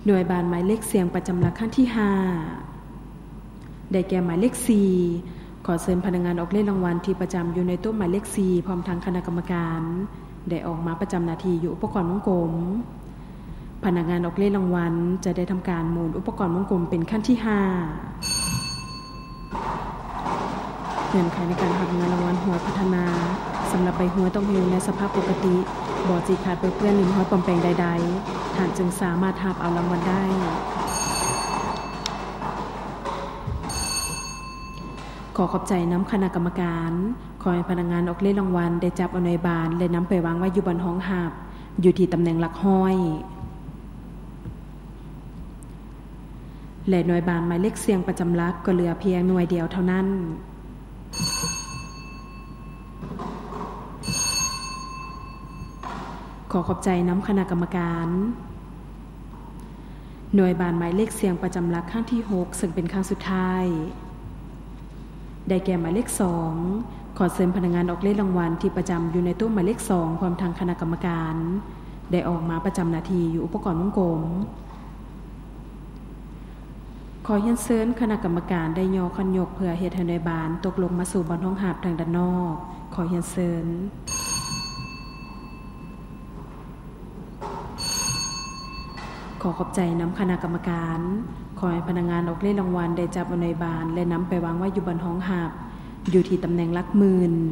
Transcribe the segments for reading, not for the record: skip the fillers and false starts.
หน่วยบานหมายเลขเสียงประจำหลักขั้นที่5ได้แก่หมายเลข4ขอเชิญพนักงานออกเลขรางวัลที่ประจำอยู่ในโต๊ะหมายเลข4พร้อมทั้งคณะกรรมการได้ออกมาประจำหน้าที่อยู่อุปกรณ์วงกลมพนักงานออกเลขรางวัลจะได้ทำการหมุนอุปกรณ์วงกลมเป็นขั้นที่5เงื่อนไขในการทำงานรางวัลหวยพัฒนาสำหรับใบหวยต้องอยู่ในสภาพปกติบ่จีขาดเปื้อนหรือห้อยปลอมแปลงใดๆท่านจึงสามารถทับเอารางวัลได้ขอขอบใจน้ำคณะกรรมการขอให้พนักงานออกเลขรางวัลได้จับเอาหน่วยบานและนำไปวางไว้อยู่บนห้องหับอยู่ที่ตำแหน่งหลักห้อยและหน่วยบานหมายเลขเสียงประจำหลักก็เหลือเพียงหน่วยเดียวเท่านั้นขอขอบใจน้ำคณะกรรมการหน่วยบานหมายเลขเสียงประจำหลักครั้งที่6ซึ่งเป็นครั้งสุดท้ายได้แก่หมายเลข2ขอเชิญพนักงานออกเลขรางวัลที่ประจำอยู่ในตู้หมายเลข2พร้อมทางคณะกรรมการได้ออกมาประจำหน้าที่อยู่อุปกรณ์วงกลมขอเรียนเชิญคณะกรรมการได้ย่อคันยกเพื่อเฮ็ดให้หน่วยบานตกลงมาสู่บนห้องหับทางด้านนอกขอเรียนเชิญขอขอบใจน้ำคณะกรรมการขอให้พนักงานออกเลขรางวัลได้จับเอาหน่วยบานและนำไปวางไว้อยู่บนห้องหับอยู่ที่ตำแหน่งหลักหมื่น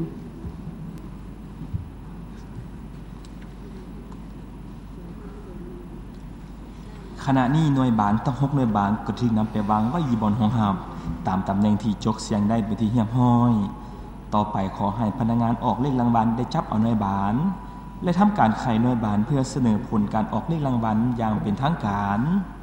ขณะนี้หน่วยบานต้อง6หน่วยบานก็ถูกนำไปวางไว้อยู่บนห้องหับตามตำแหน่งที่จกเสียงได้เป็นที่เรียบร้อยต่อไปขอให้พนักงานออกเลขรางวัลได้จับเอาหน่วยบานและทำการไขหน่วยบานเพื่อเสนอผลการออกเลขรางวัลอย่างเป็นทางการ